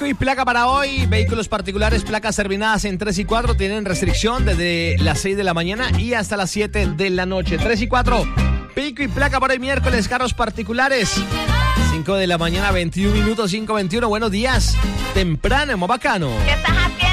y placa para hoy. Vehículos particulares, placas terminadas en 3 y 4 tienen restricción desde las 6 de la mañana y hasta las 7 de la noche. 3 y 4, pico y placa para hoy miércoles, carros particulares. 5 de la mañana, 21 minutos, 5:21. Buenos días, temprano, más bacano. ¿Qué estás haciendo?